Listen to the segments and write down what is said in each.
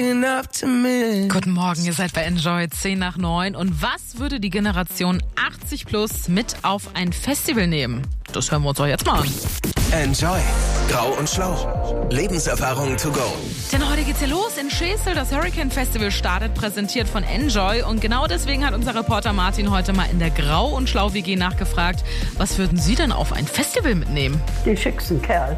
Guten Morgen, ihr seid bei Enjoy 10 nach 9. Und was würde die Generation 80 plus mit auf ein Festival nehmen? Das hören wir uns doch jetzt mal an. Enjoy. Grau und Schlau. Lebenserfahrungen to go. Denn heute geht's hier los in Schesel. Das Hurricane Festival startet, präsentiert von Enjoy. Und genau deswegen hat unser Reporter Martin heute mal in der Grau und Schlau WG nachgefragt, was würden Sie denn auf ein Festival mitnehmen? Den schicksten Kerl.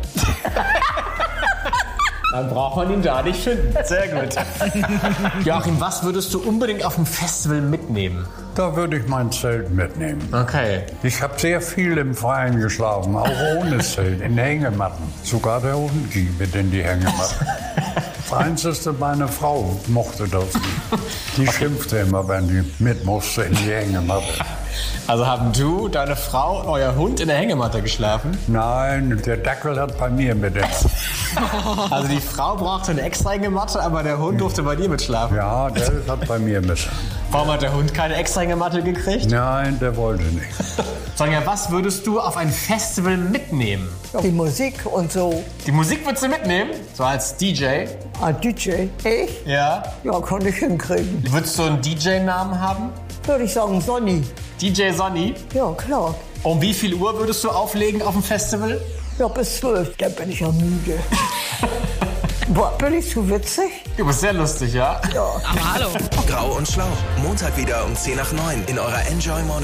Dann braucht man ihn da nicht finden. Sehr gut. Joachim, was würdest du unbedingt auf dem Festival mitnehmen? Da würde ich mein Zelt mitnehmen. Okay. Ich habe sehr viel im Freien geschlafen, auch ohne Zelt, in Hängematten. Sogar der Hund ging mit in die Hängematten. Das Einzige, meine Frau mochte das nicht. Die schimpfte immer, wenn die mit musste in die Hängematte. Also haben du, deine Frau und euer Hund in der Hängematte geschlafen? Nein, der Dackel hat bei mir mit. Also die Frau brauchte eine extra Hängematte, aber der Hund durfte bei dir mitschlafen? Ja, der hat bei mir mit. Warum hat der Hund keine extra Hängematte gekriegt? Nein, der wollte nicht. Sonja, was würdest du auf ein Festival mitnehmen? Die Musik und so. Die Musik würdest du mitnehmen? So als DJ? Ein DJ. Ich? Ja. Ja, konnte ich hinkriegen. Würdest du einen DJ-Namen haben? Würde ich sagen, Sonny. DJ Sonny? Ja, klar. Um wie viel Uhr würdest du auflegen auf dem Festival? Ja, bis 12. Dann bin ich ja müde. Boah, bin ich zu witzig? Du bist sehr lustig, ja? Ja. Aber hallo. Grau und Schlau. Montag wieder um 10 nach 9 in eurer Enjoy Morning.